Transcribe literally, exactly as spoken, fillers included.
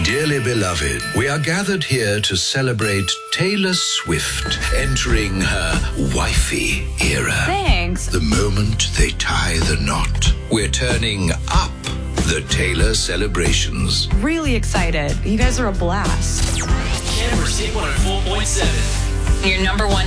Dearly beloved, we are gathered here to celebrate Taylor Swift entering her wifey era. Thanks. The moment they tie the knot, we're turning up the Taylor celebrations. Really excited. You guys are a blast. Canberra's Hit one oh four point seven. Your number one